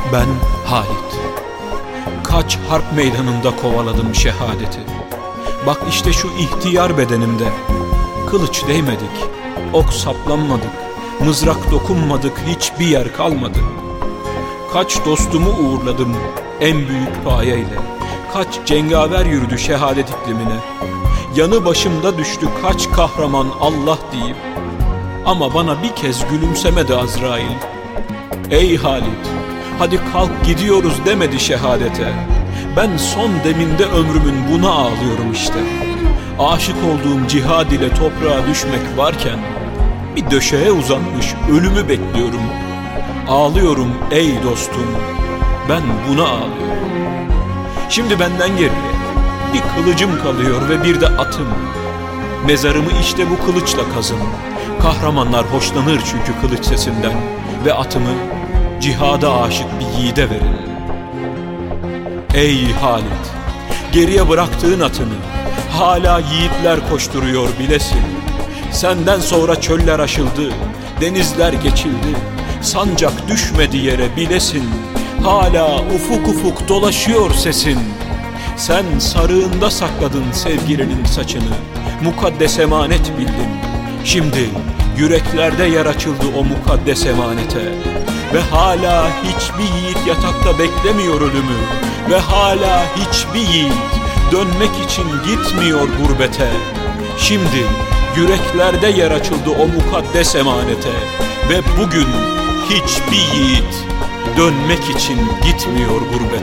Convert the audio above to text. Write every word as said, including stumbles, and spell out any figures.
Ben Halit. Kaç harp meydanında kovaladım şehadeti. Bak işte şu ihtiyar bedenimde. Kılıç değmedik, ok saplanmadık, mızrak dokunmadık, hiçbir yer kalmadı. Kaç dostumu uğurladım en büyük payeyle. Kaç cengaver yürüdü şehadet iklimine. Yanı başımda düştü kaç kahraman Allah deyip. Ama bana bir kez gülümsemedi Azrail. Ey Halit, hadi kalk gidiyoruz demedi şehadete. Ben son deminde ömrümün buna ağlıyorum işte. Aşık olduğum cihad ile toprağa düşmek varken bir döşeğe uzanmış ölümü bekliyorum. Ağlıyorum ey dostum, ben buna ağlıyorum. Şimdi benden geriye bir kılıcım kalıyor ve bir de atım. Mezarımı işte bu kılıçla kazın. Kahramanlar hoşlanır çünkü kılıç sesinden. Ve atımı cihada aşık bir yiğide verin. Ey Halit, geriye bıraktığın atını hala yiğitler koşturuyor bilesin. Senden sonra çöller aşıldı, denizler geçildi, sancak düşmedi yere bilesin. Hala ufuk ufuk dolaşıyor sesin. Sen sarığında sakladın sevgilinin saçını, mukaddes emanet bildin. Şimdi yüreklerde yer açıldı o mukaddes emanete. Ve hala hiçbir yiğit yatakta beklemiyor ölümü. Ve hala hiçbir yiğit dönmek için gitmiyor gurbete. Şimdi yüreklerde yer açıldı o mukaddes emanete. Ve bugün hiçbir yiğit dönmek için gitmiyor gurbete.